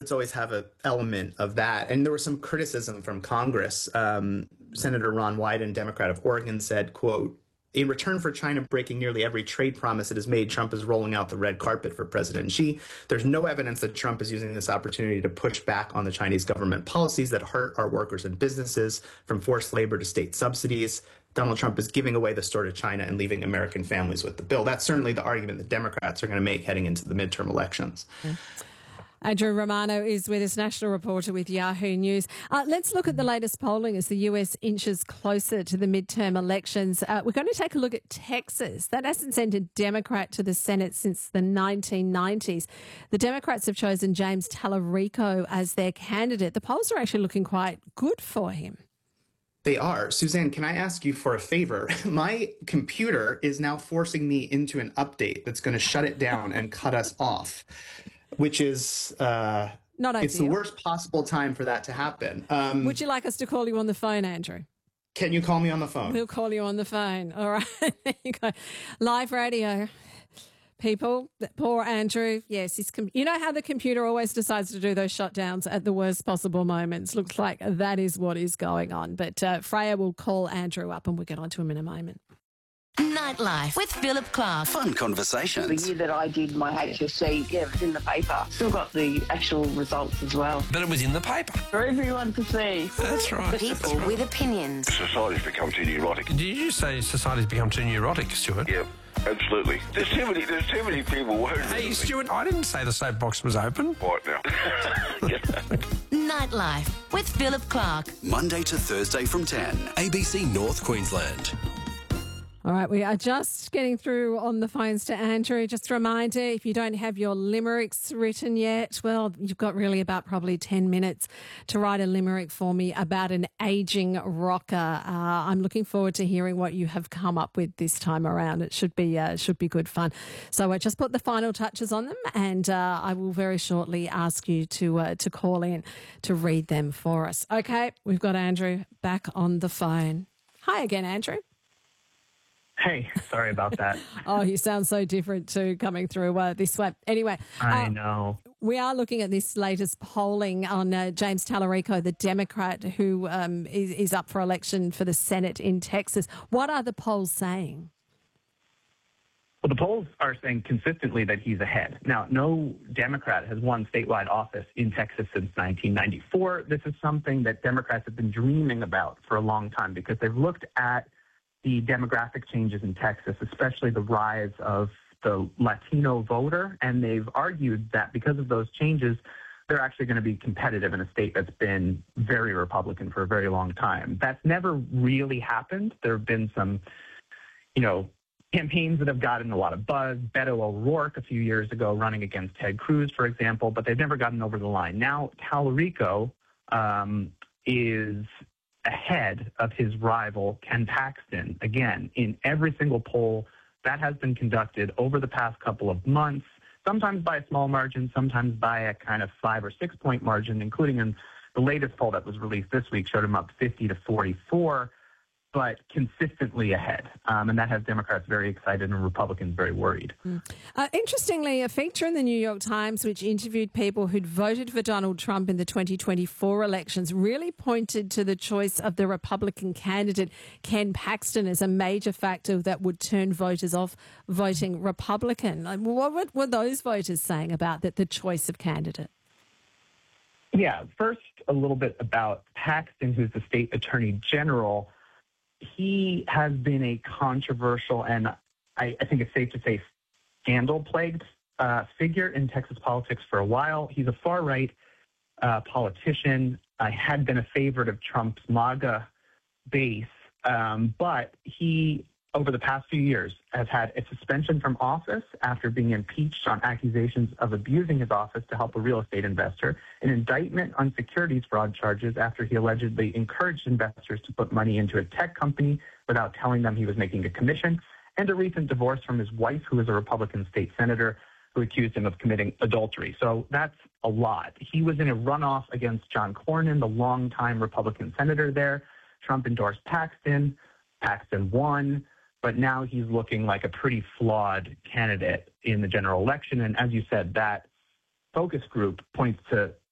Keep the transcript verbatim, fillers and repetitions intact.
always have an element of that. And there was some criticism from Congress. Um, Senator Ron Wyden, Democrat of Oregon, said, quote, in return for China breaking nearly every trade promise it has made, Trump is rolling out the red carpet for President Xi. There's no evidence that Trump is using this opportunity to push back on the Chinese government policies that hurt our workers and businesses, from forced labor to state subsidies. Donald Trump is giving away the store to China and leaving American families with the bill. That's certainly the argument that Democrats are going to make heading into the midterm elections. Yeah. Andrew Romano is with us, national reporter with Yahoo News. Uh, let's look at the latest polling as the U S inches closer to the midterm elections. Uh, we're going to take a look at Texas. That hasn't sent a Democrat to the Senate since the nineteen nineties. The Democrats have chosen James Tallarico as their candidate. The polls are actually looking quite good for him. They are. Suzanne, can I ask you for a favor? My computer is now forcing me into an update that's going to shut it down and cut us off, which is uh, not ideal. It's the worst possible time for that to happen. Um, Would you like us to call you on the phone, Andrew? Can you call me on the phone? We'll call you on the phone. All right. There you go. Live radio. People, poor Andrew. Yes, his com- you know how the computer always decides to do those shutdowns at the worst possible moments. Looks like that is what is going on. But uh, Freya will call Andrew up and we'll get on to him in a moment. Nightlife with Philip Clark. Fun conversations. The year that I did my H S C, yeah, it was in the paper. Still got the actual results as well. But it was in the paper. For everyone to see. That's right. People That's right. with opinions. Society's become too neurotic. Did you say society's become too neurotic, Stuart? Yeah, absolutely. There's too many, there's too many people worried. Hey, Stuart, I didn't say the soapbox was open. Right now. Yeah. Nightlife with Philip Clark. Monday to Thursday from ten. A B C North Queensland. All right, we are just getting through on the phones to Andrew. Just a reminder, if you don't have your limericks written yet, well, you've got really about probably ten minutes to write a limerick for me about an ageing rocker. Uh, I'm looking forward to hearing what you have come up with this time around. It should be uh, should be good fun. So uh, just put the final touches on them, and uh, I will very shortly ask you to uh, to call in to read them for us. Okay, we've got Andrew back on the phone. Hi again, Andrew. Hey, sorry about that. Oh, you sound so different too coming through uh, this way. Anyway. I uh, know. We are looking at this latest polling on uh, James Tallarico, the Democrat who um, is, is up for election for the Senate in Texas. What are the polls saying? Well, the polls are saying consistently that he's ahead. Now, no Democrat has won statewide office in Texas since nineteen ninety-four. This is something that Democrats have been dreaming about for a long time because they've looked at the demographic changes in Texas, especially the rise of the Latino voter, and they've argued that because of those changes, they're actually going to be competitive in a state that's been very Republican for a very long time. That's never really happened. There have been some, you know, campaigns that have gotten a lot of buzz. Beto O'Rourke a few years ago running against Ted Cruz, for example, but they've never gotten over the line. Now, Tallarico um, is ahead of his rival, Ken Paxton, again, in every single poll that has been conducted over the past couple of months, sometimes by a small margin, sometimes by a kind of five or six point margin, including in the latest poll that was released this week, showed him up fifty to forty-four, but consistently ahead. Um, and that has Democrats very excited and Republicans very worried. Mm. Uh, interestingly, a feature in the New York Times which interviewed people who'd voted for Donald Trump in the twenty twenty-four elections really pointed to the choice of the Republican candidate, Ken Paxton, as a major factor that would turn voters off voting Republican. Like, what, what were those voters saying about the, the choice of candidate? Yeah, first, a little bit about Paxton, who's the state attorney general. He has been a controversial and I, I think it's safe to say scandal-plagued uh, figure in Texas politics for a while. He's a far-right uh, politician. I had been a favorite of Trump's MAGA base, um, but he, over the past few years, has had a suspension from office after being impeached on accusations of abusing his office to help a real estate investor, an indictment on securities fraud charges after he allegedly encouraged investors to put money into a tech company without telling them he was making a commission, and a recent divorce from his wife, who is a Republican state senator, who accused him of committing adultery. So that's a lot. He was in a runoff against John Cornyn, the longtime Republican senator there. Trump endorsed Paxton. Paxton won. But now he's looking like a pretty flawed candidate in the general election. And as you said, that focus group points to